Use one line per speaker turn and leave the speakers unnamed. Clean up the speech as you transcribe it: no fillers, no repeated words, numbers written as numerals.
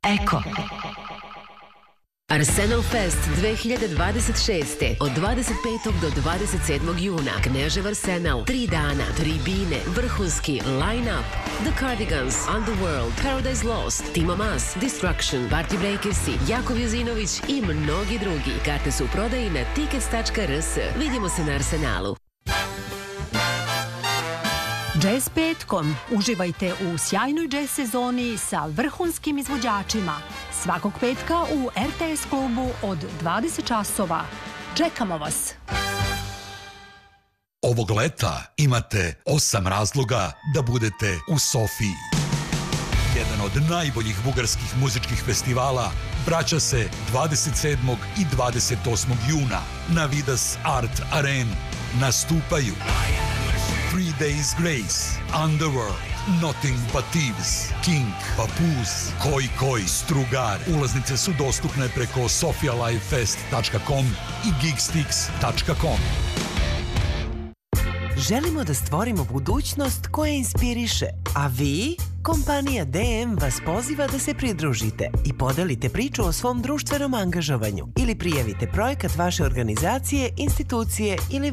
Eko. Arsenal Fest 2026. od 25. do 27. juna. Knežev Arsenal. 3 dana, tribine, vrhunski line-up. The Cardigans, Underworld, Paradise Lost, Timo Maas, Destruction, Party Breakersi, Jakov Jozinović i mnogi drugi. Karte su u prodaji na tickets.rs. Vidimo se na Arsenalu.
Jazz petkom. Uživajte u sjajnoj jazz sezoni sa vrhunskim izvođačima. Svakog petka u RTS klubu od 20 časova. Čekamo vas!
Ovog leta imate 8 razloga da budete u Sofiji. Jedan od najboljih bugarskih muzičkih festivala vraća se 27. i 28. juna na Vidas Art Arenu. Nastupaju 3 Days Grace, Underworld, Nothing But Thieves, King, Papoose, Koi, Strugar. Ulaznice su dostupne preko sofialivefest.com i gigstix.com.
Želimo da stvorimo budućnost koja inspiriše, a vi? Kompanija DM vas poziva da se pridružite i podelite priču o svom društvenom angažovanju ili prijavite projekat vaše organizacije, institucije ili